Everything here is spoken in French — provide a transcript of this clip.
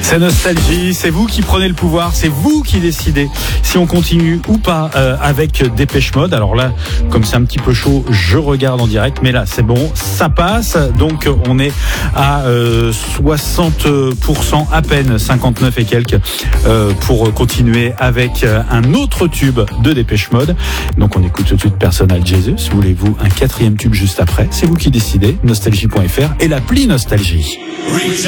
C'est Nostalgie, c'est vous qui prenez le pouvoir, c'est vous qui décidez si on continue ou pas avec Dépêche Mode. Alors là, comme c'est un petit peu chaud, je regarde en direct, mais là c'est bon, ça passe. Donc on est à 60% à peine, 59 et quelques, pour continuer avec un autre tube de Dépêche Mode. Donc on écoute tout de suite Personal Jesus. Voulez-vous un quatrième tube juste après? C'est vous qui décidez. Nostalgie.fr et l'appli Nostalgie. Reach